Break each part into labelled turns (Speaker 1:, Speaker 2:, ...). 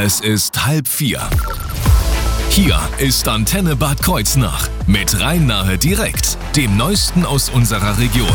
Speaker 1: Es ist 3:30. Hier ist Antenne Bad Kreuznach mit Rhein-Nahe direkt, dem Neuesten aus unserer Region.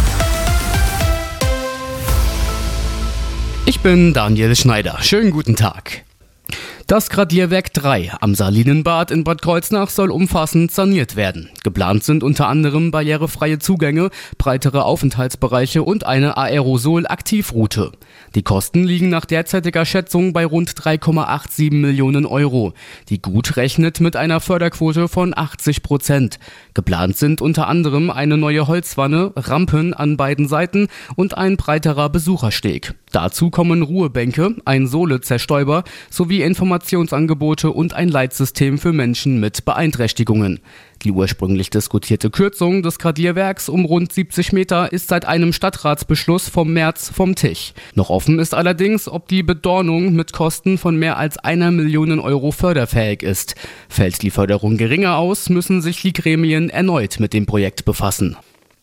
Speaker 2: Ich bin Daniel Schneider. Schönen guten Tag. Das Gradierwerk 3 am Salinenbad in Bad Kreuznach soll umfassend saniert werden. Geplant sind unter anderem barrierefreie Zugänge, breitere Aufenthaltsbereiche und eine Aerosol-Aktivroute. Die Kosten liegen nach derzeitiger Schätzung bei rund 3,87 Millionen Euro. Die Gut rechnet mit einer Förderquote von 80%. Geplant sind unter anderem eine neue Holzwanne, Rampen an beiden Seiten und ein breiterer Besuchersteg. Dazu kommen Ruhebänke, ein Sohlezerstäuber sowie Informationsangebote und ein Leitsystem für Menschen mit Beeinträchtigungen. Die ursprünglich diskutierte Kürzung des Gradierwerks um rund 70 Meter ist seit einem Stadtratsbeschluss vom März vom Tisch. Noch offen ist allerdings, ob die Bedornung mit Kosten von mehr als 1 Million Euro förderfähig ist. Fällt die Förderung geringer aus, müssen sich die Gremien erneut mit dem Projekt befassen.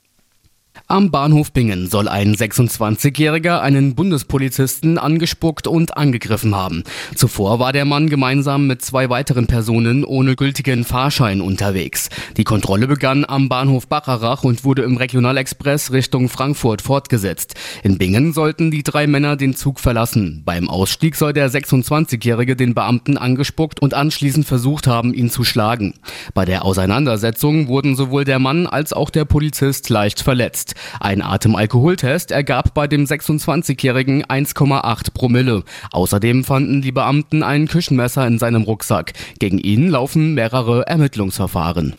Speaker 2: Am Bahnhof Bingen soll ein 26-Jähriger einen Bundespolizisten angespuckt und angegriffen haben. Zuvor war der Mann gemeinsam mit 2 weiteren Personen ohne gültigen Fahrschein unterwegs. Die Kontrolle begann am Bahnhof Bacharach und wurde im Regionalexpress Richtung Frankfurt fortgesetzt. In Bingen sollten die 3 Männer den Zug verlassen. Beim Ausstieg soll der 26-Jährige den Beamten angespuckt und anschließend versucht haben, ihn zu schlagen. Bei der Auseinandersetzung wurden sowohl der Mann als auch der Polizist leicht verletzt. Ein Atemalkoholtest ergab bei dem 26-Jährigen 1,8 Promille. Außerdem fanden die Beamten ein Küchenmesser in seinem Rucksack. Gegen ihn laufen mehrere Ermittlungsverfahren.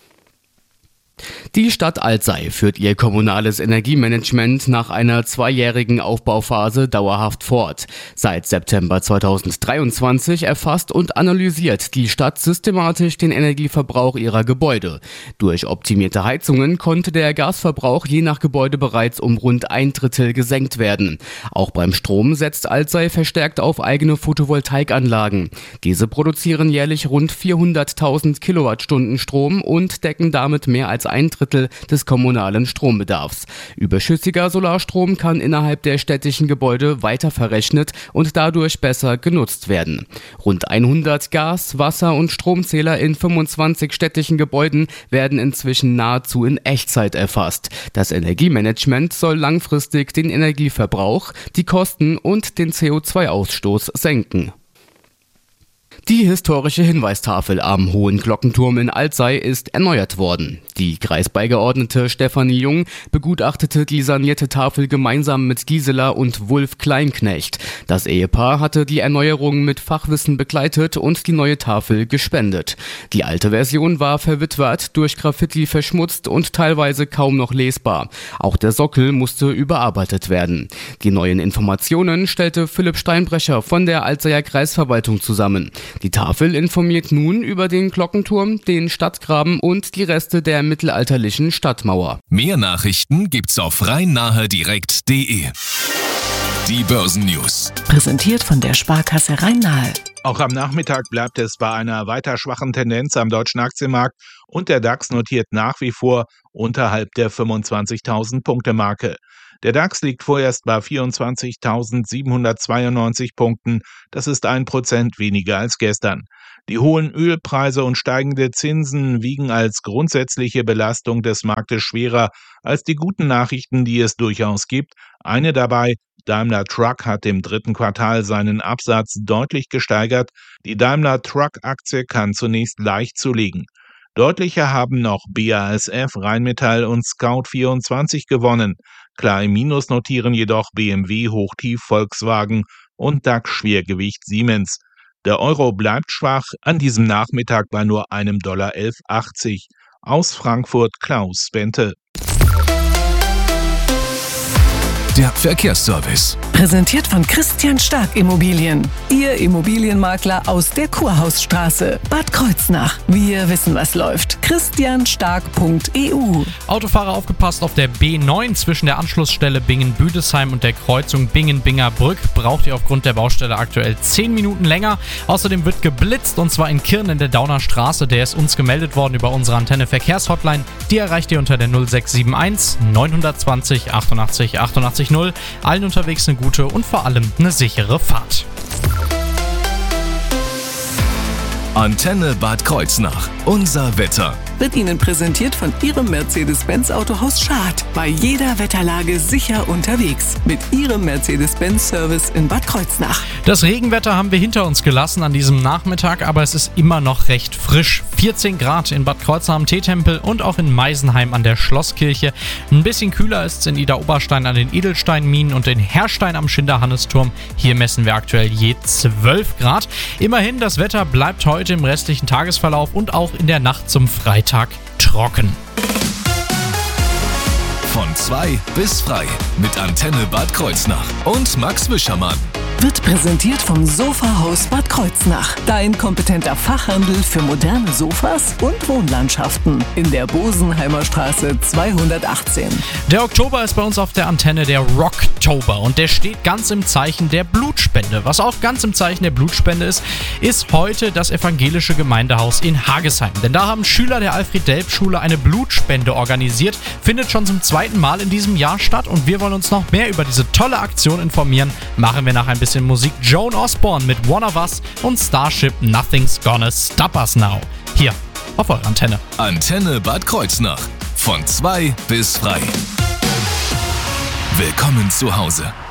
Speaker 2: Die Stadt Alzey führt ihr kommunales Energiemanagement nach einer 2-jährigen Aufbauphase dauerhaft fort. Seit September 2023 erfasst und analysiert die Stadt systematisch den Energieverbrauch ihrer Gebäude. Durch optimierte Heizungen konnte der Gasverbrauch je nach Gebäude bereits um rund 1/3 gesenkt werden. Auch beim Strom setzt Alzey verstärkt auf eigene Photovoltaikanlagen. Diese produzieren jährlich rund 400.000 Kilowattstunden Strom und decken damit mehr als 1/3 des kommunalen Strombedarfs. Überschüssiger Solarstrom kann innerhalb der städtischen Gebäude weiter verrechnet und dadurch besser genutzt werden. Rund 100 Gas-, Wasser- und Stromzähler in 25 städtischen Gebäuden werden inzwischen nahezu in Echtzeit erfasst. Das Energiemanagement soll langfristig den Energieverbrauch, die Kosten und den CO2-Ausstoß senken. Die historische Hinweistafel am Hohen Glockenturm in Alzey ist erneuert worden. Die Kreisbeigeordnete Stefanie Jung begutachtete die sanierte Tafel gemeinsam mit Gisela und Wulf Kleinknecht. Das Ehepaar hatte die Erneuerung mit Fachwissen begleitet und die neue Tafel gespendet. Die alte Version war verwitwert, durch Graffiti verschmutzt und teilweise kaum noch lesbar. Auch der Sockel musste überarbeitet werden. Die neuen Informationen stellte Philipp Steinbrecher von der Alzeyer Kreisverwaltung zusammen. Die Tafel informiert nun über den Glockenturm, den Stadtgraben und die Reste der mittelalterlichen Stadtmauer.
Speaker 1: Mehr Nachrichten gibt's auf rhein-nahe-direkt.de. Die Börsennews.
Speaker 3: Präsentiert von der Sparkasse Rhein-Nahe.
Speaker 4: Auch am Nachmittag bleibt es bei einer weiter schwachen Tendenz am deutschen Aktienmarkt und der DAX notiert nach wie vor unterhalb der 25.000 Punkte Marke. Der DAX liegt vorerst bei 24.792 Punkten, das ist 1% weniger als gestern. Die hohen Ölpreise und steigende Zinsen wiegen als grundsätzliche Belastung des Marktes schwerer als die guten Nachrichten, die es durchaus gibt. Eine dabei: Daimler Truck hat im 3. Quartal seinen Absatz deutlich gesteigert. Die Daimler Truck-Aktie kann zunächst leicht zulegen. Deutlicher haben noch BASF, Rheinmetall und Scout24 gewonnen. Klar im Minus notieren jedoch BMW, Hochtief, Volkswagen und DAX-Schwergewicht Siemens. Der Euro bleibt schwach, an diesem Nachmittag bei nur einem $11,80. Aus Frankfurt Klaus Bente.
Speaker 1: Der Verkehrsservice.
Speaker 3: Präsentiert von Christian Stark Immobilien. Ihr Immobilienmakler aus der Kurhausstraße, Bad Kreuznach. Wir wissen, was läuft. christianstark.eu.
Speaker 5: Autofahrer aufgepasst auf der B9 zwischen der Anschlussstelle Bingen-Büdesheim und der Kreuzung Bingen-Binger-Brück. Braucht ihr aufgrund der Baustelle aktuell 10 Minuten länger. Außerdem wird geblitzt und zwar in Kirn in der Dauner Straße. Der ist uns gemeldet worden über unsere Antenne Verkehrshotline. Die erreicht ihr unter der 0671 920 88 88 0. Allen unterwegs eine gute und vor allem eine sichere Fahrt.
Speaker 1: Antenne Bad Kreuznach. Unser Wetter.
Speaker 3: Wird Ihnen präsentiert von Ihrem Mercedes-Benz Autohaus Schad. Bei jeder Wetterlage sicher unterwegs. Mit Ihrem Mercedes-Benz Service in Bad Kreuznach.
Speaker 5: Das Regenwetter haben wir hinter uns gelassen an diesem Nachmittag, aber es ist immer noch recht frisch. 14 Grad in Bad Kreuznach am Teetempel und auch in Meisenheim an der Schlosskirche. Ein bisschen kühler ist es in Idar-Oberstein an den Edelsteinminen und in Herrstein am Schinderhannesturm. Hier messen wir aktuell je 12 Grad. Immerhin, das Wetter bleibt heute im restlichen Tagesverlauf und auch in der Nacht zum Freitag trocken.
Speaker 1: Von 2 bis frei mit Antenne Bad Kreuznach und Max Wischermann.
Speaker 3: Wird präsentiert vom Sofahaus Bad Kreuznach. Dein kompetenter Fachhandel für moderne Sofas und Wohnlandschaften. In der Bosenheimer Straße 218.
Speaker 5: Der Oktober ist bei uns auf der Antenne der Rocktober und der steht ganz im Zeichen der Blutspende. Was auch ganz im Zeichen der Blutspende ist heute das evangelische Gemeindehaus in Hagesheim. Denn da haben Schüler der Alfred-Delp-Schule eine Blutspende organisiert. Findet schon zum 2. Mal in diesem Jahr statt und wir wollen uns noch mehr über diese tolle Aktion informieren. Machen wir nach ein bisschen Musik Joan Osborne mit One of Us und Starship Nothing's Gonna Stop Us Now. Hier auf eurer Antenne.
Speaker 1: Antenne Bad Kreuznach. Von 2 bis frei. Willkommen zu Hause.